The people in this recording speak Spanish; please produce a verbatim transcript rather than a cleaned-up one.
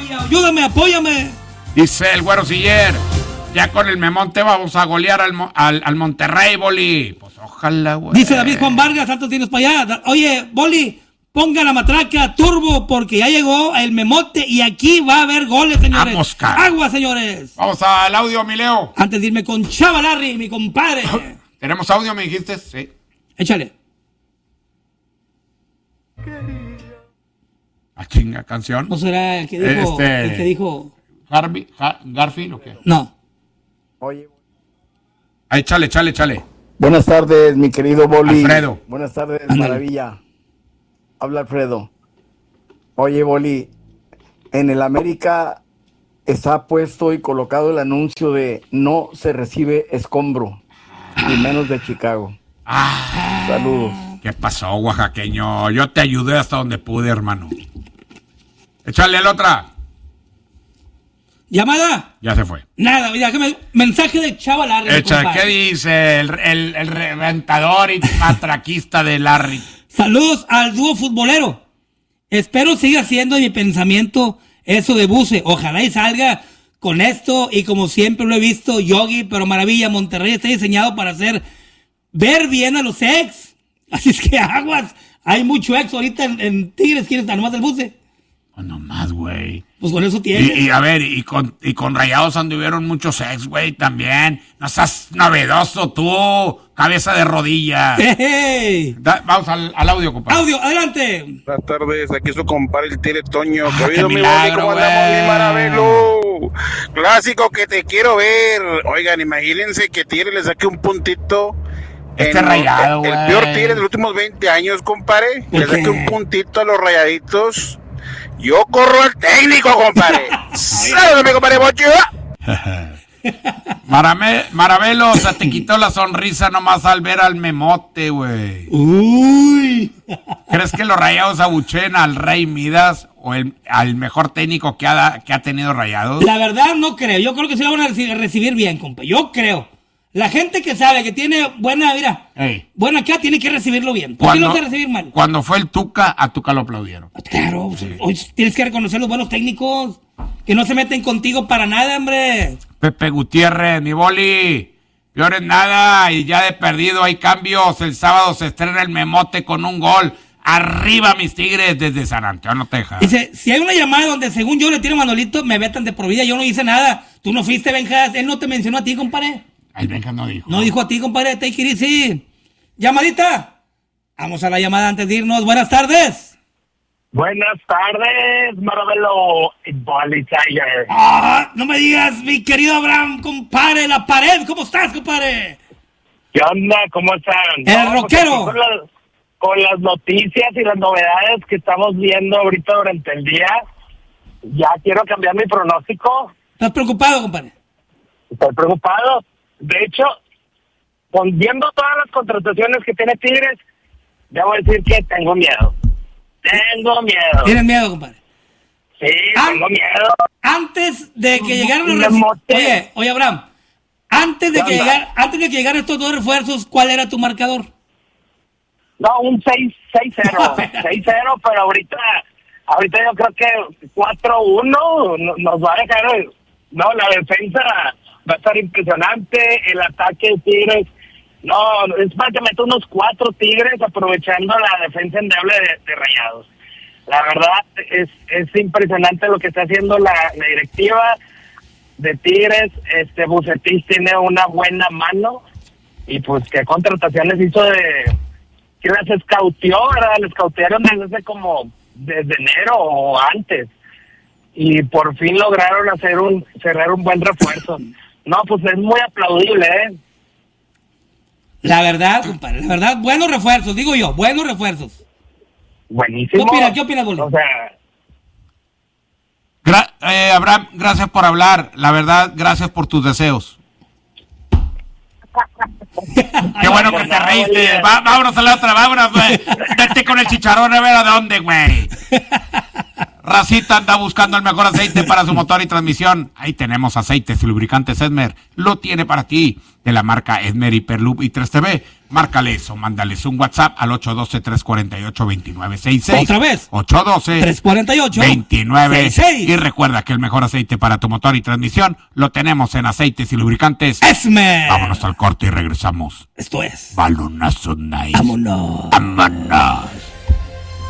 Ayúdame, apóyame. Dice el Güero Siller, ya con el Memonte vamos a golear al, al, al Monterrey, Boli. Pues ojalá, güey. Dice David Juan Vargas, ¿tanto tienes para allá? Oye, Boli, ponga la matraca turbo porque ya llegó el Memonte y aquí va a haber goles, señores. Vamos, cara. Agua, señores. Vamos al audio, mi Leo. Antes de irme con Chava Larry, mi compadre. ¿Tenemos audio, me dijiste? Sí. Échale. ¿A chinga canción? ¿No será el que dijo? Este... El que dijo... Harvey, Har- Garfield o qué? No. Oye. Ahí, échale, échale, échale. Buenas tardes, mi querido Boli. Alfredo. Buenas tardes, Ándale. Maravilla. Habla Alfredo. Oye, Boli, en el América está puesto y colocado el anuncio de no se recibe escombro, y menos de Chicago. Ah, Saludos. ¿qué pasó, oaxaqueño? Yo te ayudé hasta donde pude, hermano. Échale la otra. ¿Llamada? Ya se fue. Nada, mira, que me- mensaje de Chava Larry. mi Echa, compadre. ¿qué dice el, el, el reventador y matraquista de Larry? Saludos al dúo futbolero. Espero siga siendo mi pensamiento eso de Buse. Ojalá y salga con esto y como siempre lo he visto, Yogi, pero maravilla, Monterrey está diseñado para hacer ver bien a los ex. Así es que aguas. Hay mucho ex ahorita en, en Tigres. ¿Quieres estar nomás del Buse? Pues nomás, güey. Pues con eso Y, tienes. y a ver, y con, y con Rayados anduvieron muchos ex, güey, también. No seas novedoso tú, cabeza de rodilla. ¡Hey! Da- vamos al, al audio, compadre. Audio, adelante. Buenas tardes, aquí su compadre el Tigre Toño. Ah, ¿Qué ha habido, qué mi milagro, Boli? ¿Cómo andamos, güey. mi Maravelo? Clásico que te quiero ver. Oigan, imagínense que Tigre le saque un puntito. Este en- Rayado, el, el güey. peor Tigre de los últimos veinte años, compadre. ¿Por Le saque qué? un puntito a los Rayaditos. Yo corro al técnico, compadre. Saludos, mi compadre Bocho. Marame, Maravelo, se te quitó la sonrisa nomás al ver al Memote, güey. Uy. ¿Crees que los Rayados abuchen al Rey Midas o el, al mejor técnico que ha, que ha tenido Rayados? La verdad no creo. Yo creo que sí lo van a reci- recibir bien, compa. Yo creo. La gente que sabe que tiene buena, mira, Ey. buena acá tiene que recibirlo bien. ¿Por qué no se recibir mal? cuando fue el Tuca, a Tuca lo aplaudieron. Claro, hoy tienes que reconocer los buenos técnicos que no se meten contigo para nada, hombre. Pepe Gutiérrez, mi Boli, peor en nada y ya de perdido hay cambios. El sábado se estrena el Memote con un gol. Arriba mis Tigres desde San Antonio, Texas. Dice, si hay una llamada donde según yo le tiro a Manolito, me vetan de por vida. Yo no hice nada. Tú no fuiste, Benjas. Él no te mencionó a ti, compadre. El Benja no dijo. No dijo a ti, compadre. Take it easy. Llamadita. Vamos a la llamada antes de irnos. Buenas tardes. Buenas tardes, Maravelo Boli Tiger. Ah, no me digas, mi querido Abraham, compadre, la pared. ¿Cómo estás, compadre? ¿Qué onda? ¿Cómo están? El No, pues rockero. aquí Con, las- con las noticias y las novedades que estamos viendo ahorita durante el día, ya quiero cambiar mi pronóstico. ¿Estás preocupado, compadre? Estoy preocupado. De hecho, con- viendo todas las contrataciones que tiene Tigres, debo decir que tengo miedo. Tengo miedo. ¿Tienes miedo, compadre? Sí, Ah. tengo miedo. Antes de que llegaran los Me refuerzos. moté. Oye, oye, Abraham. Antes de ¿Qué que onda? llegar, antes de que llegaran estos dos refuerzos, ¿cuál era tu marcador? No, un seis cero. seis cero, pero ahorita, ahorita yo creo que cuatro uno no- nos va a dejar. No, la defensa va a estar impresionante. El ataque de Tigres. No, es para que meta unos cuatro Tigres aprovechando la defensa endeble de, de Rayados. La verdad es, es impresionante lo que está haciendo la, la directiva de Tigres. Este Bucetich tiene una buena mano y pues qué contrataciones hizo de que las escauteó, ¿verdad? Les escautearon desde hace como desde enero o antes y por fin lograron hacer un cerrar un buen refuerzo. No, pues es muy aplaudible, ¿eh? La verdad, compadre, la verdad, buenos refuerzos, digo yo, buenos refuerzos. Buenísimo. ¿Qué opinas? ¿Qué opinas, Boli? O sea, Gra- eh, Abraham, gracias por hablar. La verdad, gracias por tus deseos. Qué bueno que te reíste. Va- vámonos a la otra, vámonos, güey. Vete con el chicharrón a ver a dónde, güey. Racita anda buscando el mejor aceite para su motor y transmisión. Ahí tenemos aceites y lubricantes Esmer. Lo tiene para ti. De la marca Esmer, Hiperloop y tres T V. Márcales o mándales un WhatsApp al ocho uno dos, tres cuatro ocho, dos nueve seis seis. Otra vez. ocho uno dos, tres cuatro ocho, dos nueve seis seis. seis. Y recuerda que el mejor aceite para tu motor y transmisión lo tenemos en aceites y lubricantes Esmer. Vámonos al corte y regresamos. Esto es Balonazo Night. Vámonos. Vámonos.